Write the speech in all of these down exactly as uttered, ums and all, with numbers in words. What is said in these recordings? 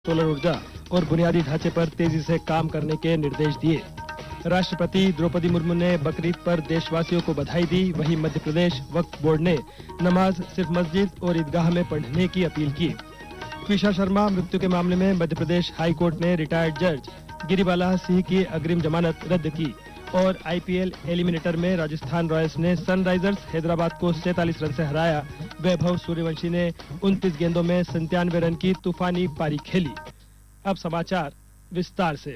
Solar ऊर्जा और बुनियादी ढांचे पर तेजी से काम करने के निर्देश दिए। राष्ट्रपति द्रौपदी मुर्मू ने बकरीद पर देशवासियों को बधाई दी। वहीं मध्य प्रदेश वक्फ बोर्ड ने नमाज सिर्फ मस्जिद और ईदगाह में पढ़ने की अपील की। ट्विशा शर्मा मृत्यु के मामले में मध्य प्रदेश हाई कोर्ट ने रिटायर्ड जज गिरिबाला सिंह की अग्रिम जमानत रद्द की। और आईपीएल एलिमिनेटर में राजस्थान रॉयल्स ने सनराइजर्स हैदराबाद को सैंतालीस रन से हराया। वैभव सूर्यवंशी ने उनतीस गेंदों में संतानवे रन की तूफानी पारी खेली। अब समाचार विस्तार से।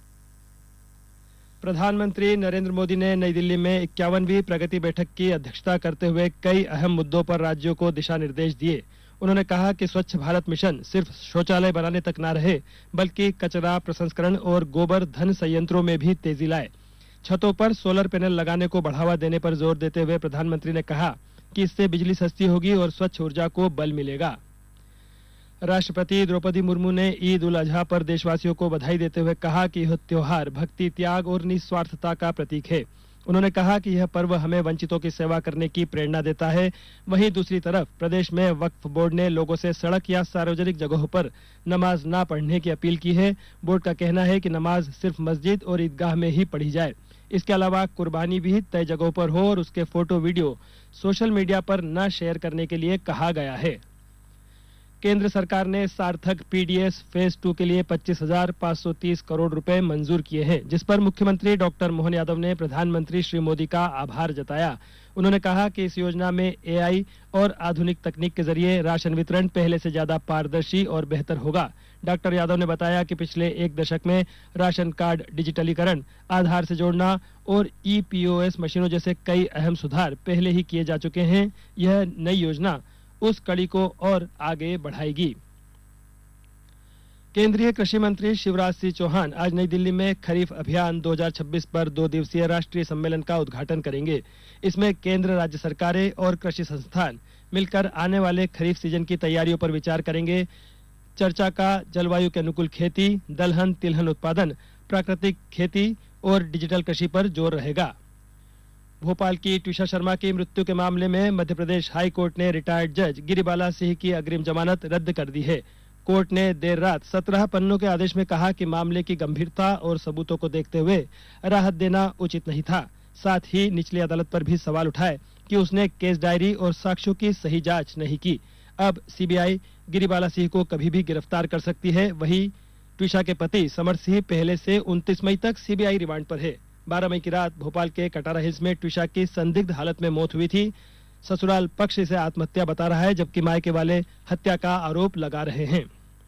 प्रधानमंत्री नरेंद्र मोदी ने नई दिल्ली में इक्यावनवीं प्रगति बैठक की अध्यक्षता करते हुए कई अहम मुद्दों पर राज्यों को दिशा निर्देश दिए। उन्होंने कहा कि स्वच्छ भारत मिशन सिर्फ शौचालय बनाने तक न रहे, बल्कि कचरा प्रसंस्करण और गोबर धन संयंत्रों में भी तेजी लाए। छतों पर सोलर पैनल लगाने को बढ़ावा देने पर जोर देते हुए प्रधानमंत्री ने कहा कि इससे बिजली सस्ती होगी और स्वच्छ ऊर्जा को बल मिलेगा। राष्ट्रपति द्रौपदी मुर्मू ने ईद उल अजहा पर देशवासियों को बधाई देते हुए कहा कि यह त्योहार भक्ति, त्याग और निस्वार्थता का प्रतीक है। उन्होंने कहा कि यह पर्व हमें वंचितों की सेवा करने की प्रेरणा देता है। वहीं दूसरी तरफ प्रदेश में वक्फ बोर्ड ने लोगों से सड़क या सार्वजनिक जगहों पर नमाज ना पढ़ने की अपील की है। बोर्ड का कहना है कि नमाज सिर्फ मस्जिद और ईदगाह में ही पढ़ी जाए। इसके अलावा कुर्बानी भी तय जगहों पर हो और उसके फोटो वीडियो सोशल मीडिया पर न शेयर करने के लिए कहा गया है। केंद्र सरकार ने सार्थक पीडीएस फेज टू के लिए पच्चीस हजार पाँच सौ तीस करोड़ रुपए मंजूर किए हैं, जिस पर मुख्यमंत्री डॉक्टर मोहन यादव ने प्रधानमंत्री श्री मोदी का आभार जताया। उन्होंने कहा कि इस योजना में एआई और आधुनिक तकनीक के जरिए राशन वितरण पहले से ज्यादा पारदर्शी और बेहतर होगा। डॉक्टर यादव ने बताया कि पिछले एक दशक में राशन कार्ड डिजिटलीकरण, आधार से जोड़ना और ई पीओएस मशीनों जैसे कई अहम सुधार पहले ही किए जा चुके हैं। यह नई योजना उस कड़ी को और आगे बढ़ाएगी। केंद्रीय कृषि मंत्री शिवराज सिंह चौहान आज नई दिल्ली में खरीफ अभियान दो हज़ार छब्बीस पर दो दिवसीय राष्ट्रीय सम्मेलन का उद्घाटन करेंगे। इसमें केंद्र, राज्य सरकारें और कृषि संस्थान मिलकर आने वाले खरीफ सीजन की तैयारियों पर विचार करेंगे। चर्चा का जलवायु के अनुकूल खेती, दलहन तिलहन उत्पादन, प्राकृतिक खेती और डिजिटल कृषि पर जोर रहेगा। भोपाल की ट्विशा शर्मा की मृत्यु के मामले में मध्य प्रदेश हाई कोर्ट ने रिटायर्ड जज गिरिबाला सिंह की अग्रिम जमानत रद्द कर दी है। कोर्ट ने देर रात सत्रह पन्नों के आदेश में कहा कि मामले की गंभीरता और सबूतों को देखते हुए राहत देना उचित नहीं था। साथ ही निचली अदालत पर भी सवाल उठाए कि उसने केस डायरी और साक्ष्यों की सही जांच नहीं की। अब सीबीआई गिरिबाला सिंह को कभी भी गिरफ्तार कर सकती है। वहीं ट्विशा के पति समर सिंह पहले से उनतीस मई तक सीबीआई रिमांड पर है। बारह मई की रात भोपाल के कटारा हिल्स में ट्विशा की संदिग्ध हालत में मौत हुई थी। ससुराल पक्ष इसे आत्महत्या बता रहा है, जबकि मायके वाले हत्या का आरोप लगा रहे हैं।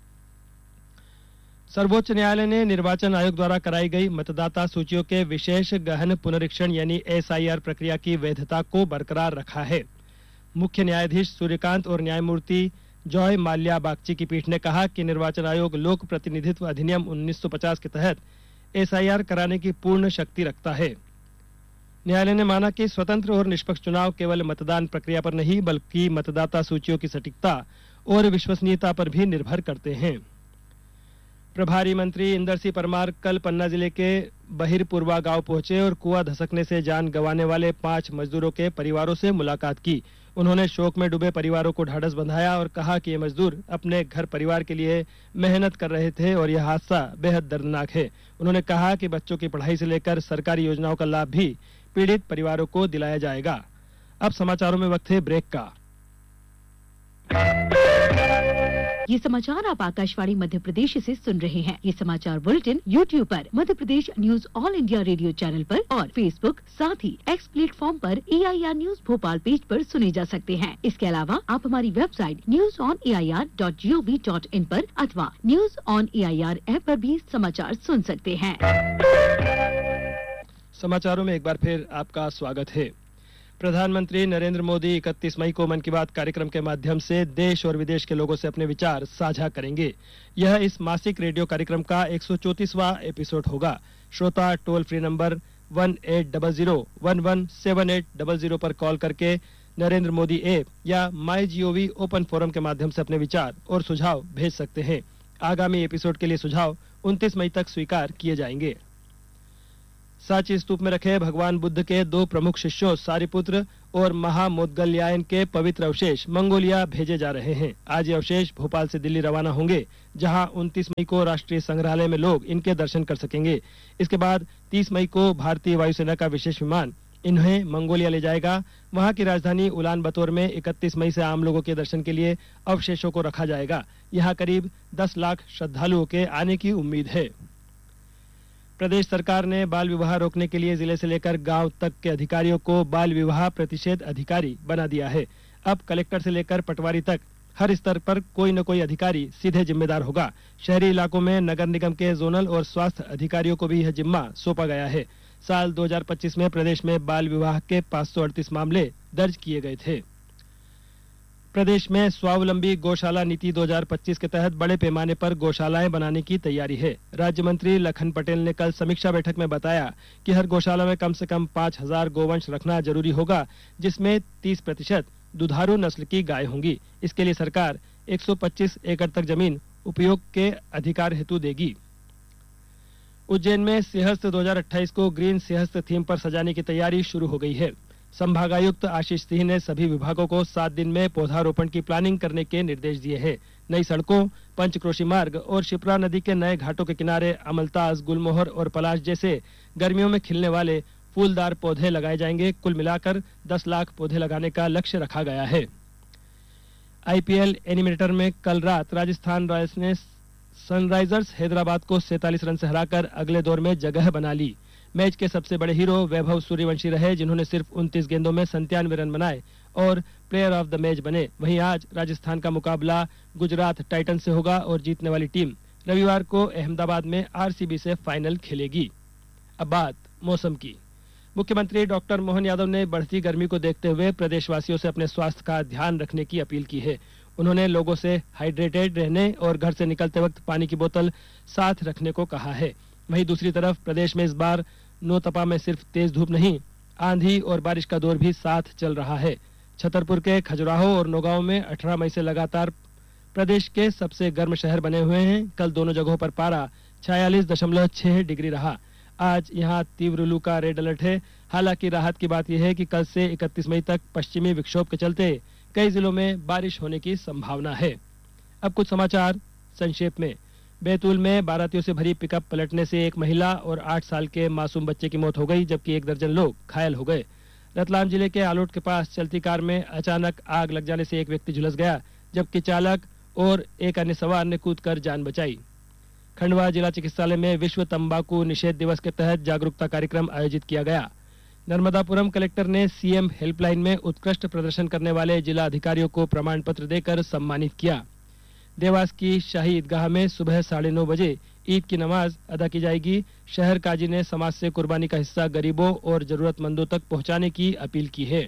सर्वोच्च न्यायालय ने निर्वाचन आयोग द्वारा कराई गई मतदाता सूचियों के विशेष गहन पुनरीक्षण यानी एसआईआर प्रक्रिया की वैधता को बरकरार रखा है। मुख्य न्यायाधीश सूर्यकांत और न्यायमूर्ति जॉय माल्या बागची की पीठ ने कहा कि निर्वाचन आयोग लोक प्रतिनिधित्व अधिनियम उन्नीस सौ पचास के तहत एसआईआर कराने की पूर्ण शक्ति रखता है। न्यायालय ने माना कि स्वतंत्र और निष्पक्ष चुनाव केवल मतदान प्रक्रिया पर नहीं, बल्कि मतदाता सूचियों की सटीकता और विश्वसनीयता पर भी निर्भर करते हैं। प्रभारी मंत्री इंदर सिंह परमार कल पन्ना जिले के बहिरपुरवा गांव पहुंचे और कुआं धसकने से जान गंवाने वाले पांच मजदूरों के परिवारों से मुलाकात की। उन्होंने शोक में डूबे परिवारों को ढाढ़स बंधाया और कहा कि ये मजदूर अपने घर परिवार के लिए मेहनत कर रहे थे और यह हादसा बेहद दर्दनाक है। उन्होंने कहा कि बच्चों की पढ़ाई से लेकर सरकारी योजनाओं का लाभ भी पीड़ित परिवारों को दिलाया जाएगा। अब समाचारों में वक्त है ब्रेक का। ये समाचार आप आकाशवाणी मध्य प्रदेश से सुन रहे हैं। ये समाचार बुलेटिन यूट्यूब पर Madhya Pradesh news all India radio channel पर और फेसबुक साथ ही एक्स प्लेटफॉर्म पर ए I R news Bhopal page पर सुने जा सकते हैं। इसके अलावा आप हमारी website news on A I R dot G O V dot in पर अथवा news on A I R app पर भी समाचार सुन सकते हैं। समाचारों में एक बार फिर आपका स्वागत है। प्रधानमंत्री नरेंद्र मोदी इकतीस मई को मन की बात कार्यक्रम के माध्यम से देश और विदेश के लोगों से अपने विचार साझा करेंगे। यह इस मासिक रेडियो कार्यक्रम का एक सौ चौंतीसवां एपिसोड होगा। श्रोता toll free number one eight double zero one one seven eight double zero पर कॉल करके नरेंद्र मोदी ऐप या माई जीओवी ओपन फोरम के माध्यम से अपने विचार और सुझाव भेज सकते हैं। आगामी एपिसोड के लिए सुझाव उनतीस मई तक स्वीकार किए जाएंगे। सांची स्तूप में रखे भगवान बुद्ध के दो प्रमुख शिष्यों सारिपुत्र और महामोदगल्यायन के पवित्र अवशेष मंगोलिया भेजे जा रहे हैं। आज ये अवशेष भोपाल से दिल्ली रवाना होंगे, जहां उनतीस मई को राष्ट्रीय संग्रहालय में लोग इनके दर्शन कर सकेंगे। इसके बाद तीस मई को भारतीय वायुसेना का विशेष विमान इन्हें मंगोलिया ले जाएगा। वहां की राजधानी उलान बतोर में इकतीस मई से आम लोगों के दर्शन के लिए अवशेषों को रखा जाएगा। यहां करीब दस लाख श्रद्धालुओं के आने की उम्मीद है। प्रदेश सरकार ने बाल विवाह रोकने के लिए जिले से लेकर गांव तक के अधिकारियों को बाल विवाह प्रतिषेध अधिकारी बना दिया है। अब कलेक्टर से लेकर पटवारी तक हर स्तर पर कोई न कोई अधिकारी सीधे जिम्मेदार होगा। शहरी इलाकों में नगर निगम के जोनल और स्वास्थ्य अधिकारियों को भी यह जिम्मा सौंपा गया है। साल दो हज़ार पच्चीस में प्रदेश में बाल विवाह के पाँच सौ अड़तीस मामले दर्ज किए गए थे। प्रदेश में स्वावलंबी गौशाला नीति दो हज़ार पच्चीस के तहत बड़े पैमाने पर गौशालाएं बनाने की तैयारी है। राज्य मंत्री लखन पटेल ने कल समीक्षा बैठक में बताया कि हर गौशाला में कम से कम पाँच हजार गोवंश रखना जरूरी होगा, जिसमें तीस प्रतिशत दुधारू नस्ल की गाय होंगी। इसके लिए सरकार एक सौ पच्चीस एकड़ तक जमीन उपयोग के अधिकार हेतु देगी। उज्जैन में सिंहस्थ दो हज़ार अट्ठाईस को ग्रीन सिंहस्थ थीम पर सजाने की तैयारी शुरू हो गई है। संभागायुक्त आशीष सिंह ने सभी विभागों को सात दिन में पौधारोपण की प्लानिंग करने के निर्देश दिए हैं। नई सड़कों, पंचक्रोशी मार्ग और शिप्रा नदी के नए घाटों के किनारे अमलताज, गुलमोहर और पलाश जैसे गर्मियों में खिलने वाले फूलदार पौधे लगाए जाएंगे। कुल मिलाकर दस लाख पौधे लगाने का लक्ष्य रखा गया है। आईपीएल एनिमेटर में कल रात राजस्थान रॉयल्स ने सनराइजर्स हैदराबाद को सैंतालीस रन से हराकर अगले दौर में जगह बना ली। मैच के सबसे बड़े हीरो वैभव सूर्यवंशी रहे, जिन्होंने सिर्फ उनतीस गेंदों में संतानवे रन बनाए और प्लेयर ऑफ द मैच बने। वहीं आज राजस्थान का मुकाबला गुजरात टाइटन से होगा और जीतने वाली टीम रविवार को अहमदाबाद में आरसीबी से फाइनल खेलेगी। अब बात मौसम की। मुख्यमंत्री डॉक्टर मोहन यादव ने बढ़ती गर्मी को देखते हुए प्रदेशवासियों से अपने स्वास्थ्य का ध्यान रखने की अपील की है। उन्होंने लोगों से हाइड्रेटेड रहने और घर से निकलते वक्त पानी की बोतल साथ रखने को कहा है। वहीं दूसरी तरफ प्रदेश में इस बार नौतपा में सिर्फ तेज धूप नहीं, आंधी और बारिश का दौर भी साथ चल रहा है। छतरपुर के खजुराहो और नौगांव में अठारह मई से लगातार प्रदेश के सबसे गर्म शहर बने हुए हैं। कल दोनों जगहों पर पारा छियालीस दशमलव छह डिग्री रहा। आज यहां तीव्र लू का रेड अलर्ट है। हालांकि राहत की बात यह है कि कल से इकतीस मई तक पश्चिमी विक्षोभ के चलते कई जिलों में बारिश होने की संभावना है। अब कुछ समाचार संक्षेप में। बैतूल में बारातियों से भरी पिकअप पलटने से एक महिला और आठ साल के मासूम बच्चे की मौत हो गई, जबकि एक दर्जन लोग घायल हो गए। रतलाम जिले के आलोट के पास चलती कार में अचानक आग लग जाने से एक व्यक्ति झुलस गया, जबकि चालक और एक अन्य सवार ने कूदकर जान बचाई। खंडवा जिला चिकित्सालय में विश्व तंबाकू निषेध दिवस के तहत जागरूकता कार्यक्रम आयोजित किया गया। नर्मदापुरम कलेक्टर ने सीएम हेल्पलाइन में उत्कृष्ट प्रदर्शन करने वाले जिला अधिकारियों को प्रमाण पत्र देकर सम्मानित किया। देवास की शाही ईदगाह में सुबह साढ़े नौ बजे ईद की नमाज अदा की जाएगी। शहर काजी ने समाज से कुर्बानी का हिस्सा गरीबों और जरूरतमंदों तक पहुंचाने की अपील की है।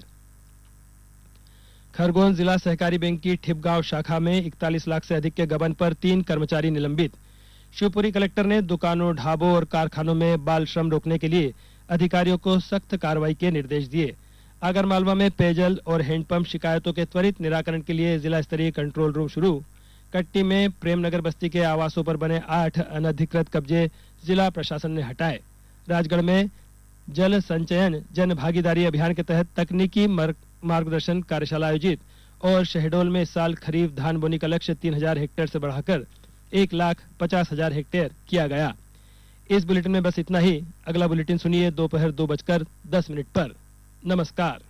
खरगोन जिला सहकारी बैंक की ठिपगांव शाखा में इकतालीस लाख से अधिक के गबन पर तीन कर्मचारी निलंबित। शिवपुरी कलेक्टर ने दुकानों, ढाबों और कारखानों में बाल श्रम रोकने के लिए अधिकारियों को सख्त कार्रवाई के निर्देश दिए। आगरमालवा में पेयजल और हैंडपंप शिकायतों के त्वरित निराकरण के लिए जिला स्तरीय कंट्रोल रूम शुरू। कट्टी में प्रेमनगर बस्ती के आवासों पर बने आठ अनधिकृत कब्जे जिला प्रशासन ने हटाए। राजगढ़ में जल संचयन जन भागीदारी अभियान के तहत तकनीकी मार्गदर्शन कार्यशाला आयोजित और शहडोल में इस साल खरीफ धान बोनी का लक्ष्य तीन हजार हेक्टेयर से बढ़ाकर एक लाख पचास हजार हेक्टेयर किया गया। इस बुलेटिन में बस इतना ही। अगला बुलेटिन सुनिए दोपहर दो बजकर दस मिनट पर। नमस्कार।